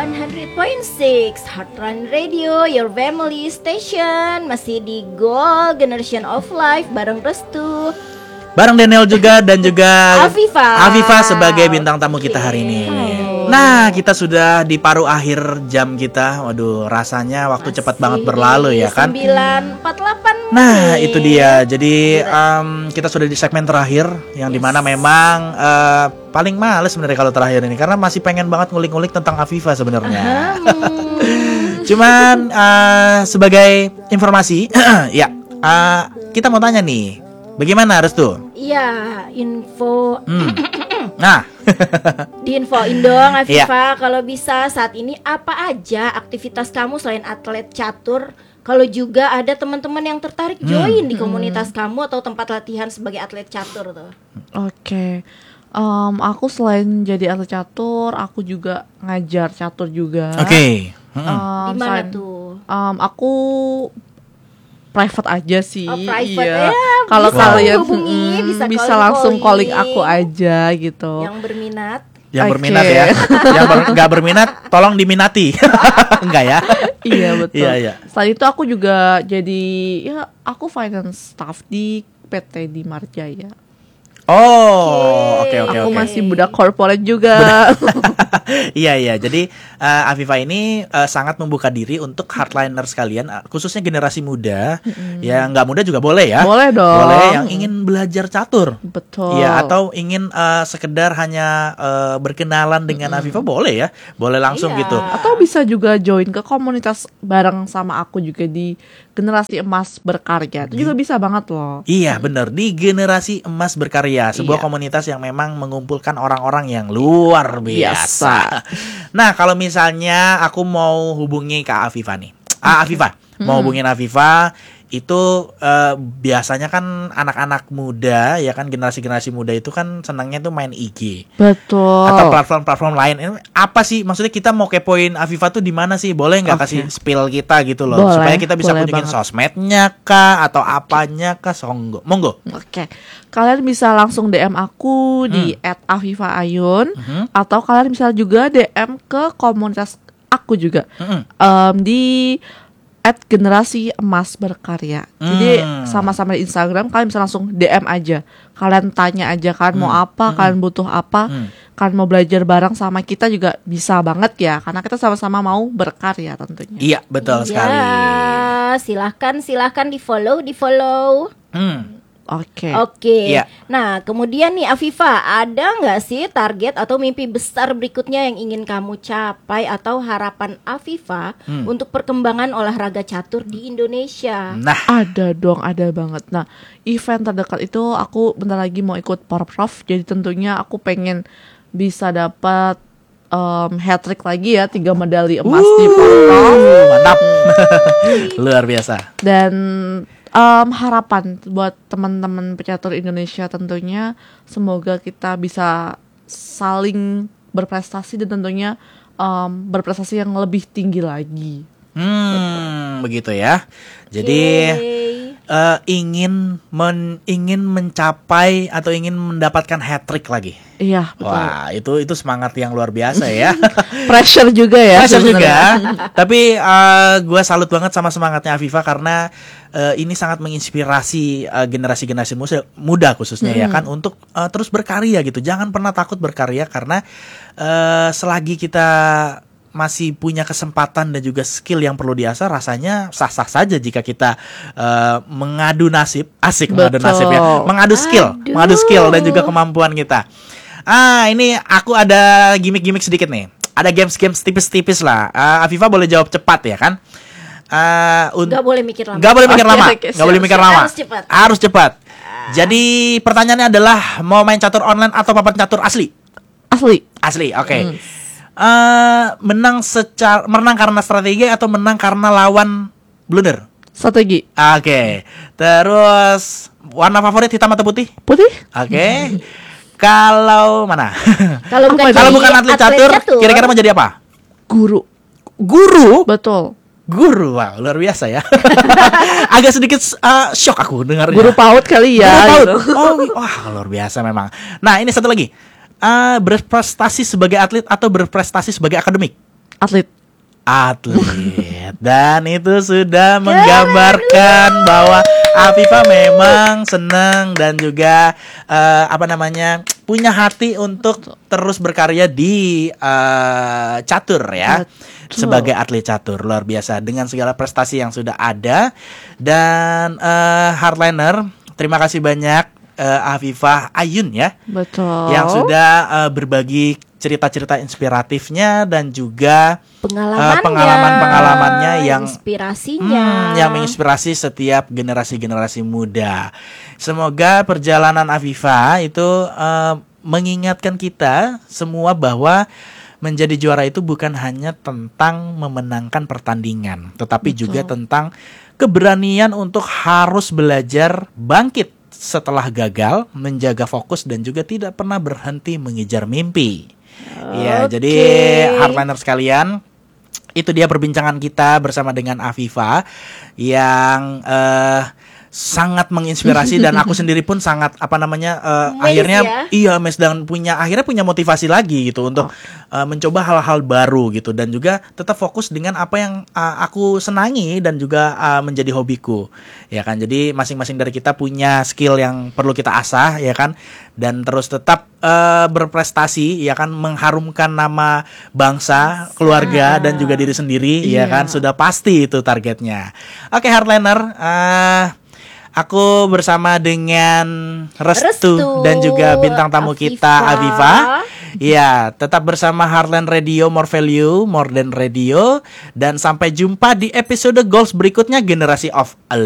100.6 Heartland Radio, your family station. Masih di Goal Generation of Life bareng Restu, bareng Daniel juga dan juga Afifa sebagai bintang tamu kita hari ini. Nah, kita sudah di paruh akhir jam kita. Waduh, rasanya waktu cepat banget berlalu ya kan? 9.48 menit. Nah, itu dia. Jadi kita sudah di segmen terakhir yang dimana memang paling males sebenarnya kalau terakhir ini karena masih pengen banget ngulik-ngulik tentang Afifa sebenarnya. Cuman sebagai informasi, ya kita mau tanya nih, bagaimana Restu? Iya, info. Nah, diinfoin dong Afifa, kalau bisa saat ini apa aja aktivitas kamu selain atlet catur? Kalau juga ada teman-teman yang tertarik join di komunitas kamu atau tempat latihan sebagai atlet catur tuh. Oke. Aku selain jadi atlet catur, aku juga ngajar catur juga. Oke. Di mana tuh? Aku private aja sih. Oh, private iya. ya. Kalau kalian hubungi, bisa langsung calling aku aja gitu. Yang berminat. Yang berminat ya. Yang nggak berminat, tolong diminati. Enggak ya? Iya betul. Iya. Selain itu aku juga jadi aku finance staff di PT di Marjaya. Oh, oke. Aku masih budak corporate juga. Iya. Jadi Afifa ini sangat membuka diri untuk hardliners kalian, khususnya generasi muda. Ya nggak muda juga boleh ya. Boleh dong. Boleh yang ingin belajar catur. Betul. Ya, atau ingin sekedar hanya berkenalan dengan Afifa boleh ya. Boleh langsung gitu. Atau bisa juga join ke komunitas bareng sama aku juga di Generasi Emas Berkarya. Itu juga bisa banget loh. Iya benar, di Generasi Emas Berkarya, sebuah komunitas yang memang mengumpulkan orang-orang yang luar biasa. Nah, kalau misalnya aku mau hubungi Kak Afifa nih, Afifa mau hubungin Afifa itu biasanya kan anak-anak muda ya kan, generasi muda itu kan senangnya tuh main IG. Betul. Atau platform-platform lain. Ini apa sih maksudnya, kita mau kepoin Afifa tuh di mana sih? Boleh nggak kasih spill kita gitu loh, supaya kita bisa kunjungin sosmednya kah atau apanya kah? Monggo. Oke. Kalian bisa langsung DM aku di @afifaayun atau kalian bisa juga DM ke komunitas aku juga di @generasi emas berkarya. Jadi sama-sama di Instagram kalian bisa langsung DM aja. Kalian tanya aja kalian mau apa, kalian butuh apa, kalian mau belajar bareng sama kita juga bisa banget ya. Karena kita sama-sama mau berkarya tentunya. Iya, betul sekali. Silahkan di follow. Oke. Iya. Nah, kemudian nih Afifa, ada nggak sih target atau mimpi besar berikutnya yang ingin kamu capai atau harapan Afifa untuk perkembangan olahraga catur di Indonesia? Nah, ada dong, ada banget. Nah, event terdekat itu aku bentar lagi mau ikut Porprov. Jadi tentunya aku pengen bisa dapat hat-trick lagi ya, 3 medali emas di Porprov. Mantap. Luar biasa. Dan harapan buat teman-teman pecatur Indonesia tentunya semoga kita bisa saling berprestasi dan tentunya berprestasi yang lebih tinggi lagi. Begitu ya. Jadi ingin mencapai atau ingin mendapatkan hat-trick lagi. Iya, betul. Wah, itu semangat yang luar biasa ya. Pressure juga ya. Pressure juga. Tapi gue salut banget sama semangatnya Afifa karena ini sangat menginspirasi generasi muda khususnya ya kan untuk terus berkarya gitu. Jangan pernah takut berkarya karena selagi kita masih punya kesempatan dan juga skill yang perlu diasah, rasanya sah-sah saja jika kita mengadu nasib, mengadu nasib ya, mengadu skill dan juga kemampuan kita. Ini aku ada gimmick sedikit nih, ada games tipis-tipis lah. Afifa boleh jawab cepat ya kan? Gak boleh mikir lama. Gak boleh mikir lama. Harus cepat. Jadi pertanyaannya adalah mau main catur online atau papan catur asli? Asli, oke. Menang karena strategi atau menang karena lawan blunder? Strategi. Oke. Terus warna favorit hitam atau putih? Putih. Oke. Kalau mana? Kalau bukan atlet catur, kira-kira mau jadi apa? Guru. Betul. Guru, wah luar biasa ya. Agak sedikit shock aku dengarnya. Guru PAUD kali ya. Guru PAUD. Gitu. Wah luar biasa memang. Nah ini satu lagi. Berprestasi sebagai atlet atau berprestasi sebagai akademik? atlet. Dan itu sudah menggambarkan bahwa Afifa memang senang dan juga punya hati untuk terus berkarya di catur ya. Betul. Sebagai atlet catur luar biasa dengan segala prestasi yang sudah ada. Dan Hardliner, terima kasih banyak Afifa Ayun ya. Betul. Yang sudah berbagi cerita-cerita inspiratifnya dan juga pengalaman-pengalamannya yang inspirasinya yang menginspirasi setiap generasi-generasi muda. Semoga perjalanan Afifa itu mengingatkan kita semua bahwa menjadi juara itu bukan hanya tentang memenangkan pertandingan, tetapi juga tentang keberanian untuk harus belajar bangkit setelah gagal, menjaga fokus dan juga tidak pernah berhenti mengejar mimpi. Ya, jadi Hardliner sekalian, itu dia perbincangan kita bersama dengan Afifa yang sangat menginspirasi dan aku sendiri pun sangat akhirnya mes dan akhirnya punya motivasi lagi gitu untuk mencoba hal-hal baru gitu dan juga tetap fokus dengan apa yang aku senangi dan juga menjadi hobiku ya kan. Jadi masing-masing dari kita punya skill yang perlu kita asah ya kan, dan terus tetap berprestasi ya kan, mengharumkan nama bangsa, keluarga dan juga diri sendiri ya kan, sudah pasti itu targetnya. Oke Hardliner, aku bersama dengan Restu dan juga bintang tamu kita Afifa. Ya, tetap bersama Heartland Radio, More Value, More Than Radio. Dan sampai jumpa di episode Goals berikutnya, Generasi of